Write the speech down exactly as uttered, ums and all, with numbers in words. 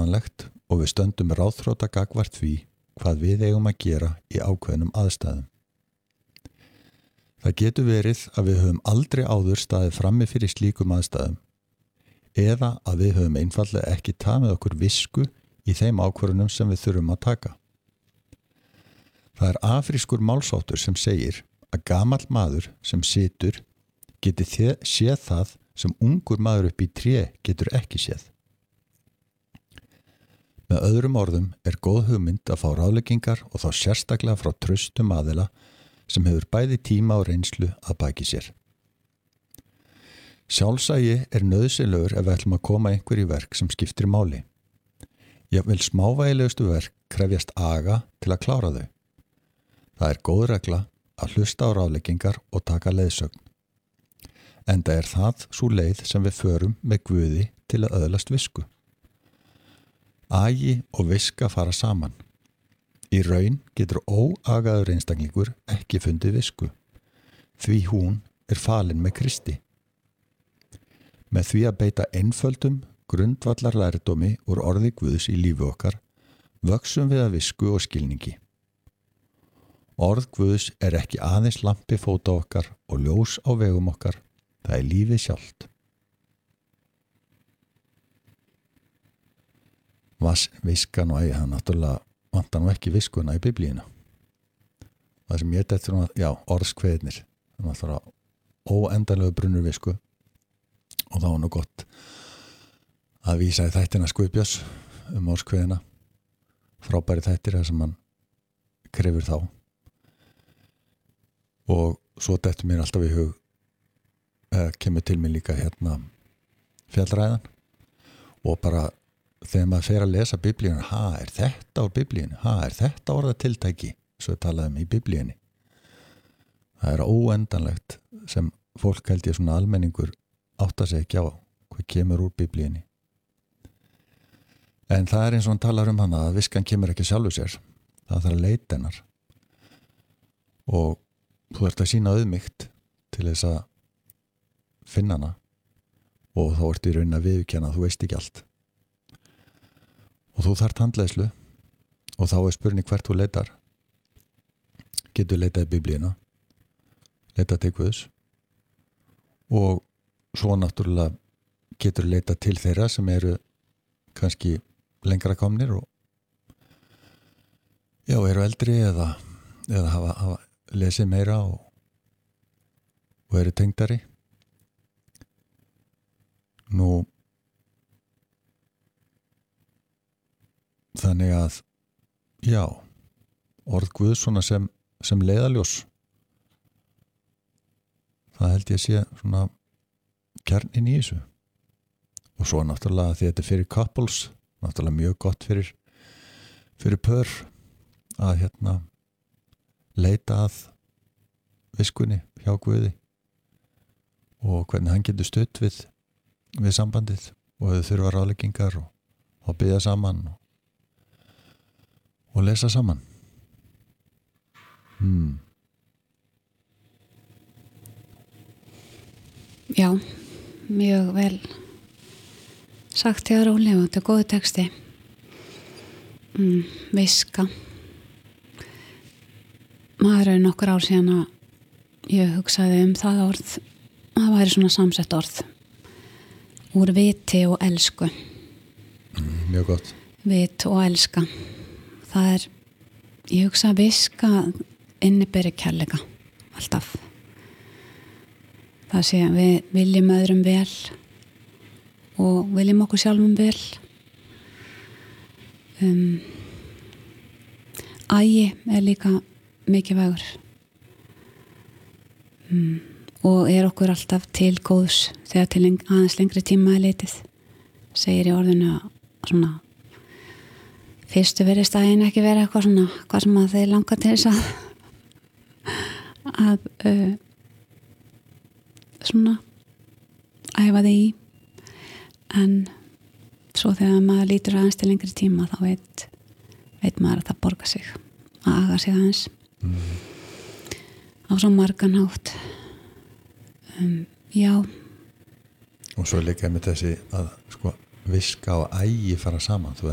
fáanlegt og við stöndum ráðþrota gagnvart því hvað við eigum að gera í ákveðnum aðstæðum. Það getur verið að við höfum aldrei áður staðið frammi fyrir slíkum aðstæðum eða að við höfum einfallega ekki tamið okkur visku í þeim ákvörðunum sem við þurfum að taka. Það er afrískur málsáttur sem segir að gamall maður sem situr geti séð það sem ungur maður upp í tré getur ekki séð. Með öðrum orðum er góð hugmynd að fá ráðleggingar og þá sérstaklega frá traustum aðila sem hefur bæði tíma og reynslu að baki sér. Sjálfsagi er nauðsynlegur ef við ætlum að koma einhver í verk sem skiptir máli. Jafnvel smávægilegustu verk krefjast aga til að klára þau. Það er góð regla að hlusta á ráðleggingar og taka leiðsögn. Enda er það sú leið sem við förum með Guði til að öðlast visku. Agi og viska fara saman. Í raun getur óagaður einstaklingur ekki fundið visku, því hún er falin með Kristi. Með því að beita einföldum, grundvallar lærdómi úr orði Guðs í lífi okkar, vöxum við að visku og skilningi. Orð Guðs er ekki aðeins lampi fóta okkar og ljós á vegum okkar, það er lífið sjálft. Vas, viskan og æg, það náttúrulega vantar nú ekki viskuna í biblíuna. Það sem ég dættur nú að, já, orðskveðnir, það náttúrulega óendanlegu brunnur visku og þá er nú gott að vísa í þættina Guðbjörns um orðskveðina, frábæri þættir þar sem hann krefur þá. Og svo dættur mér alltaf í hug, eða kemur til mér líka hérna fjallræðan og bara þegar maður fer að lesa biblíuna, ha, er þetta á biblíunni? Ha, er þetta orðatiltæki? Svo talaðum í biblíunni. Það er óendanlegt sem fólk held ég svona almenningur átta sig ekki á hvað kemur úr biblíunni. En það er eins og hann talar um hana að viskan kemur ekki sjálfu sér. Það þarf að leita hennar. Og þú ert að sýna auðmýkt til þess að finna hana og þá ertu í raun að viðurkenna að þú veist ekki allt. Og þú þarft handleiðslu og þá er spurning hvert þú leitar. Getur leitað í biblíuna, leitað til Guðs og svo náttúrulega getur leitað til þeirra sem eru kannski lengra komnir og já, eru eldri eða, eða hafa, hafa lesið meira og, og eru tengdari. Nú þannig að, já, orð Guðs svona sem, sem leiðaljós, það held ég sé svona kjarnin í þessu. Og svo náttúrulega því þetta er fyrir couples, náttúrulega mjög gott fyrir, fyrir pör að hérna leita að viskunni hjá Guði og hvernig hann getur stutt við, við sambandið og þau þurfa ráðleggingar og, og biðja saman og og lesa saman. Hmm. Já, mjög vel sagt hjá Róli og þetta er góður texti. Mm, viska. Maður er nokkur ár síðan að ég hugsaði um það orð, það væri svona samsett orð úr viti og elsku. Mm, mjög gott. Vit og elska. Það er, ég hugsa að viska inniberi kærleika, alltaf. Það sé að við viljum öðrum vel og viljum okkur sjálfum vel. Um, Ægi er líka mikilvægur um, og er okkur alltaf til góðs þegar til aðeins lengri tíma er litið. Segir í orðinu að svona fyrstu verið stæðin ekki vera eitthvað svona hvað sem að þeir langar til þess að að uh, svona æfa þig í en svo þegar maður lítur aðeins til lengri tíma þá veit, veit maður að það borgar sig að aga sig aðeins mm. á svo margan hátt um, já og svo líka með þessi að sko viska og ægi fara saman þú